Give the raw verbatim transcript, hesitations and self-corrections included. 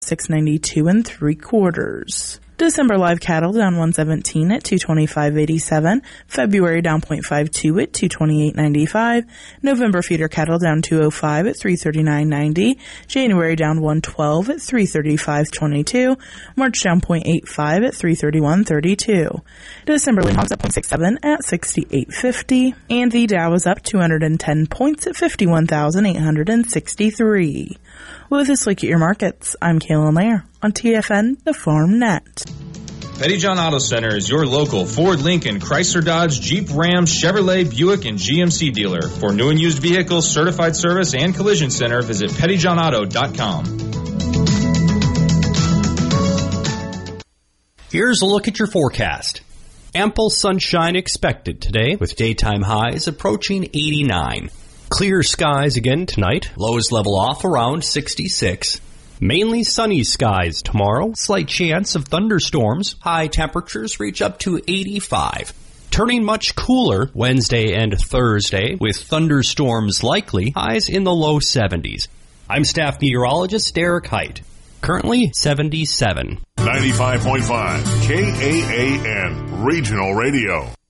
six ninety-two and three quarters. December live cattle down one seventeen at two twenty-five eighty-seven. February down point five two at two twenty-eight ninety-five. November feeder cattle down two oh five at three thirty-nine ninety. January down one twelve at three thirty-five twenty-two. March down point eight five at three thirty-one thirty-two. December lean hogs up point six seven at sixty-eight fifty. And the Dow is up two hundred ten points at fifty-one thousand eight hundred sixty-three. With this look at your markets, I'm Kaylin Lair on T F N, the Farm Net. Pettyjohn Auto Center is your local Ford, Lincoln, Chrysler, Dodge, Jeep, Ram, Chevrolet, Buick, and G M C dealer. For new and used vehicles, certified service, and collision center, visit pettyjohn auto dot com. Here's a look at your forecast. Ample sunshine expected today, with daytime highs approaching eighty-nine. Clear skies again tonight. Lows level off around sixty-six. Mainly sunny skies tomorrow. Slight chance of thunderstorms. High temperatures reach up to eighty-five. Turning much cooler Wednesday and Thursday, with thunderstorms likely. Highs in the low seventies. I'm staff meteorologist Derek Height. Currently seventy-seven. ninety-five point five K A A N Regional Radio.